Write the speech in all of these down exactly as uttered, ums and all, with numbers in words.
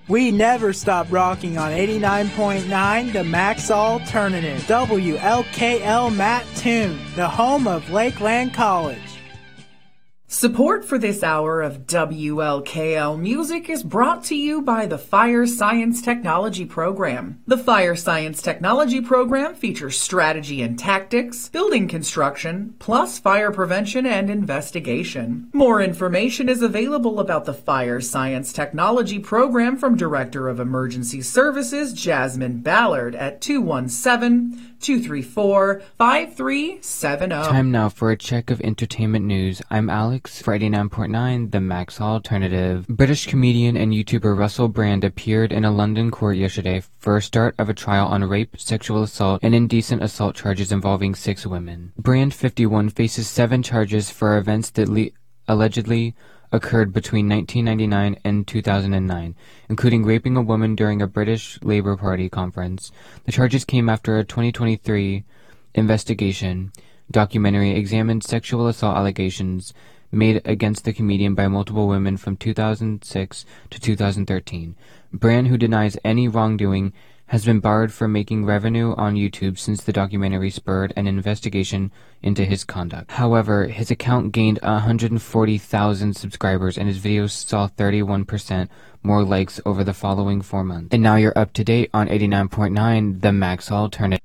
We never stop rocking on eighty-nine point nine, the Max Alternative. W L K L Mattoon, the home of Lakeland College. Support for this hour of W L K L Music is brought to you by the Fire Science Technology Program. The Fire Science Technology Program features strategy and tactics, building construction, plus fire prevention and investigation. More information is available about the Fire Science Technology Program from Director of Emergency Services Jasmine Ballard at two one seven, two three four, five three seven zero. Time now for a check of entertainment news. I'm Alex for eighty-nine point nine, the Max Alternative. British comedian and YouTuber Russell Brand appeared in a London court yesterday for a start of a trial on rape, sexual assault, and indecent assault charges involving six women. Brand, fifty-one, faces seven charges for events that le- allegedly occurred between nineteen ninety-nine and two thousand nine, including raping a woman during a British Labour Party conference. The charges came after a twenty twenty-three investigation documentary examined sexual assault allegations made against the comedian by multiple women from two thousand six to two thousand thirteen. Brand, who denies any wrongdoing, has been barred from making revenue on YouTube since the documentary spurred an investigation into his conduct. However, his account gained one hundred forty thousand subscribers and his videos saw thirty-one percent more likes over the following four months. And now you're up to date on eighty-nine point nine, the Max Alternative.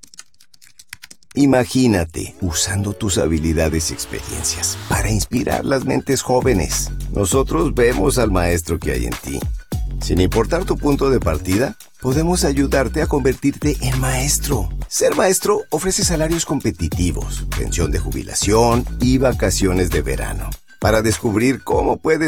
Imagínate usando tus habilidades y experiencias para inspirar las mentes jóvenes. Nosotros vemos al maestro que hay en ti. Sin importar tu punto de partida, podemos ayudarte a convertirte en maestro. Ser maestro ofrece salarios competitivos, pensión de jubilación y vacaciones de verano. Para descubrir cómo puedes